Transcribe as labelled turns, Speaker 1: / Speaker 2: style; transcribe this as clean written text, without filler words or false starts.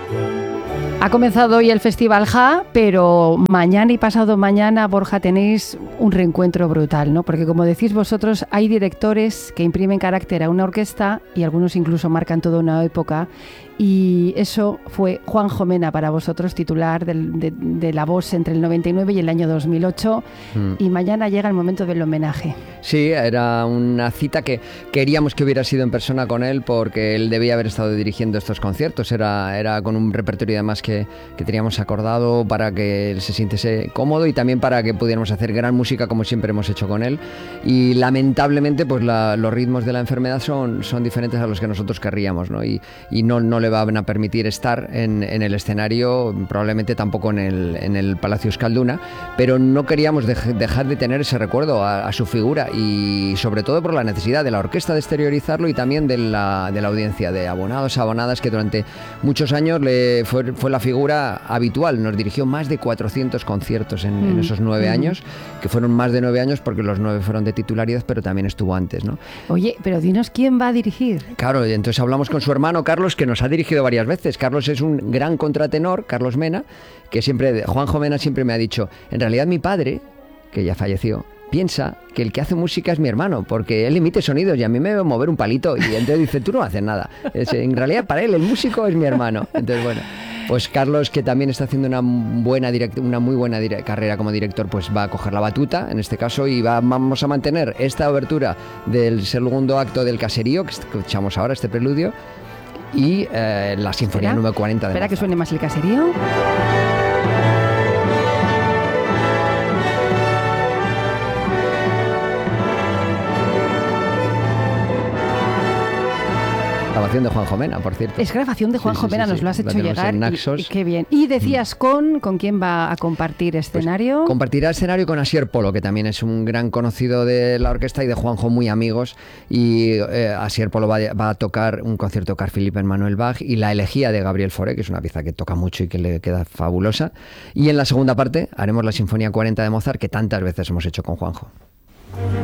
Speaker 1: Ha comenzado hoy el Festival JA, pero mañana y pasado mañana, Borja, tenéis un reencuentro brutal, ¿no? Porque como decís vosotros, hay directores que imprimen carácter a una orquesta y algunos incluso marcan toda una época. Y eso fue Juanjo Mena para vosotros, titular de La Voz entre el 99 y el año 2008. Y mañana llega el momento del homenaje.
Speaker 2: Sí, era una cita que queríamos que hubiera sido en persona con él, porque él debía haber estado dirigiendo estos conciertos. Era con un repertorio además que teníamos acordado para que él se sintiese cómodo y también para que pudiéramos hacer gran música como siempre hemos hecho con él. Y lamentablemente pues los ritmos de la enfermedad son diferentes a los que nosotros querríamos, ¿no? Y no le van a permitir estar en el escenario, probablemente tampoco en el Palacio Euskalduna, pero no queríamos dejar de tener ese recuerdo a su figura, y sobre todo por la necesidad de la orquesta de exteriorizarlo y también de la audiencia, de abonados, abonadas, que durante muchos años fue la figura habitual. Nos dirigió más de 400 conciertos en esos 9 años, que fueron más de 9 años porque los 9 fueron de titularidad, pero también estuvo antes, ¿no?
Speaker 1: Oye, pero dinos quién va a dirigir.
Speaker 2: Claro, entonces hablamos con su hermano Carlos, que nos ha dirigido varias veces. Carlos es un gran contratenor, Carlos Mena, que Juanjo Mena siempre me ha dicho, en realidad mi padre, que ya falleció, piensa que el que hace música es mi hermano, porque él emite sonidos y a mí me debe mover un palito, y entonces dice, tú no haces nada. En realidad para él el músico es mi hermano. Entonces bueno, pues Carlos, que también está haciendo una muy buena carrera como director, pues va a coger la batuta en este caso, y vamos a mantener esta obertura del segundo acto del Caserío que escuchamos ahora, este preludio, y la Sinfonía número 40 de
Speaker 1: Espera
Speaker 2: Mozart.
Speaker 1: Que suene más el Caserío.
Speaker 2: Grabación de Juanjo Mena, por cierto.
Speaker 1: Es grabación de Juanjo Mena, nos lo has hecho llegar. Y qué bien. Y decías ¿con quién va a compartir escenario?
Speaker 2: Pues compartirá escenario con Asier Polo, que también es un gran conocido de la orquesta y de Juanjo, muy amigos. Y Asier Polo va a tocar un concierto de Carl Philipp Emanuel Bach y la elegía de Gabriel Fauré, que es una pieza que toca mucho y que le queda fabulosa. Y en la segunda parte haremos la Sinfonía 40 de Mozart, que tantas veces hemos hecho con Juanjo.